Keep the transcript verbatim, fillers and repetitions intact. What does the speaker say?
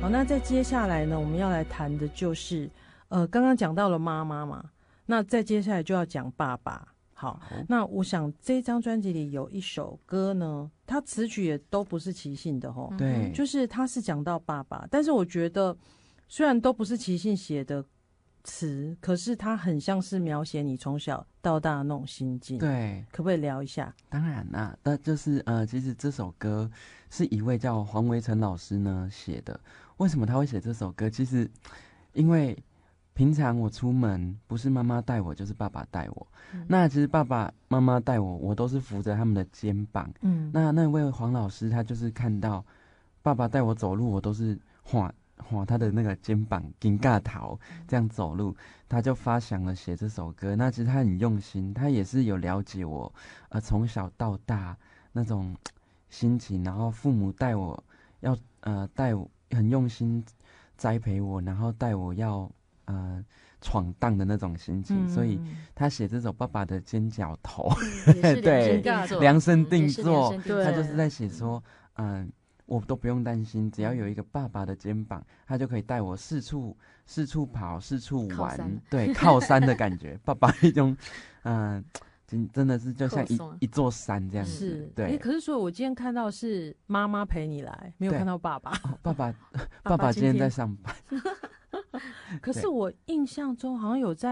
好，那在接下来呢，我们要来谈的就是，呃，刚刚讲到了妈妈嘛，那再接下来就要讲爸爸。好，那我想这张专辑里有一首歌呢，它词曲也都不是齐信的吼， 对， 就是它是讲到爸爸，但是我觉得虽然都不是齐信写的词，可是它很像是描写你从小到大的那种心境。 对， 可不可以聊一下？ 当然啦，那就是呃，其实这首歌是一位叫黄维成老师呢写的。为什么他会写这首歌？其实因为平常我出门不是妈妈带我，就是爸爸带我。嗯、那其实爸爸妈妈带我，我都是扶着他们的肩膀。嗯，那那位黄老师他就是看到爸爸带我走路，我都是晃晃他的那个肩膀，紧尬头这样走路，他就发想了写这首歌。那其实他很用心，他也是有了解我，呃，从小到大那种心情，然后父母带我要呃带我很用心栽培我，然后带我要。呃，闯荡的那种心情，嗯、所以他写这首《爸爸的尖角头》 嗯， 对，量身定做， 嗯、 他就是在写说，嗯、呃，我都不用担心，只要有一个爸爸的肩膀，他就可以带我四处四处跑，四处玩，对，靠山的感觉，爸爸一种，嗯、呃。真真的是就像一一座山这样子， 是对。 欸、可是说我今天看到是妈妈陪你来，没有看到爸爸。 哦、爸爸，爸爸今天在上班。 可是我印象中好像有在。